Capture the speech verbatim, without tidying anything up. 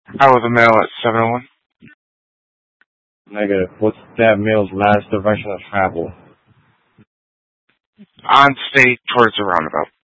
Out with a mail at seven oh one. Negative. What's that mail's last direction of travel? On state towards the roundabout.